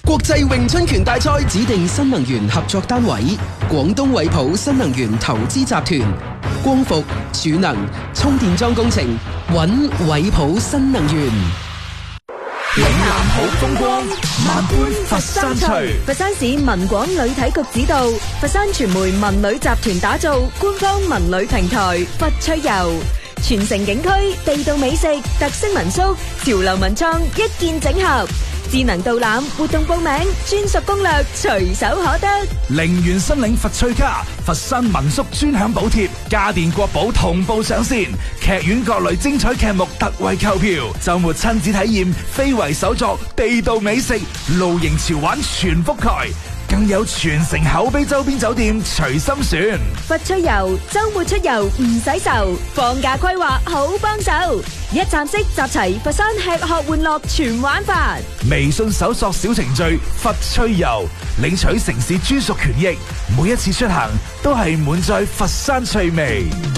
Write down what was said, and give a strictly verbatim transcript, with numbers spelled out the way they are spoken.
國際詠春拳大賽指定新能源合作單位：廣東惠普新能源投資集團。光伏、儲能、充電樁工程，揾惠普新能源。 嶺南好風光，萬般佛山趣。 佛山市文廣旅體局指導，佛山傳媒文旅集團打造官方文旅平台佛趣遊，全城景區、地道美食、特色民宿、潮流文創一鍵整合。智能導覽、活動報名、專屬攻略隨手可得。 零元申領佛趣卡，佛山民宿專享補貼，家電國寶同步上線，劇院各類精彩劇目特惠購票，周末親子體驗非遺手作、地道美食、露營潮玩全覆蓋，更有全城口碑周邊酒店隨心選。 佛趣遊，周末出遊唔使愁，放假規劃好幫手，一站式集齊佛山吃喝玩樂全玩法。 微信搜索小程序佛趣遊，領取城市專屬權益，每一次出行都係滿載佛山趣味。